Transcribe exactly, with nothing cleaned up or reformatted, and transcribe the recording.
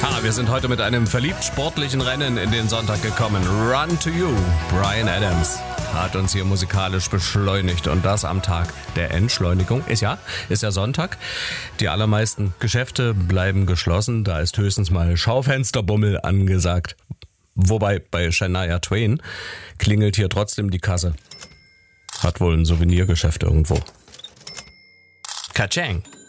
Ah, wir sind heute mit einem verliebt sportlichen Rennen in den Sonntag gekommen. Run to You, Bryan Adams, hat uns hier musikalisch beschleunigt und das am Tag der Entschleunigung. Ist ja, ist ja Sonntag. Die allermeisten Geschäfte bleiben geschlossen, da ist höchstens mal Schaufensterbummel angesagt. Wobei bei Shania Twain klingelt hier trotzdem die Kasse. Hat wohl ein Souvenirgeschäft irgendwo. Katschang!